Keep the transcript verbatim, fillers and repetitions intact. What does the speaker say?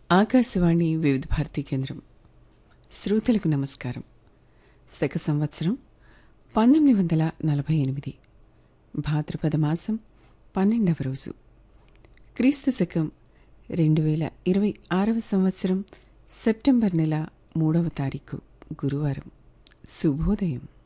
ఆకాశవాణి వివిధ భారతీ కేంద్రం శ్రోతలకు నమస్కారం. శక సంవత్సరం పంతొమ్మిది వందల నలభై ఎనిమిది భాద్రపద మాసం పన్నెండవ రోజు, క్రీస్తు శకం రెండు వేల ఇరవై ఆరవ సంవత్సరం సెప్టెంబర్ నెల మూడవ తారీఖు గురువారం. శుభోదయం.